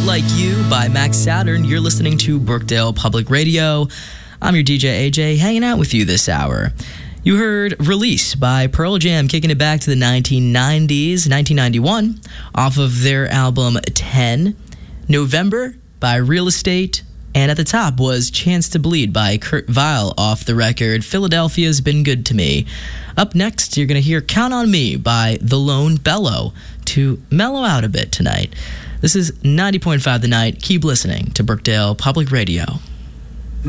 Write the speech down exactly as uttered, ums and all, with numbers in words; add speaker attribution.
Speaker 1: Like You by Max Saturn. You're listening to Brookdale Public Radio. I'm your D J A J, hanging out with you this hour. You heard Release by Pearl Jam, kicking it back to the nineteen nineties, nineteen ninety-one, off of their album ten. November by Real Estate. And at the top was Chance to Bleed by Kurt Vile off the record Philadelphia's Been Good to Me. Up next, you're going to hear Count on Me by The Lone Bellow to mellow out a bit tonight. This is ninety point five The Night. Keep listening to Brookdale Public Radio.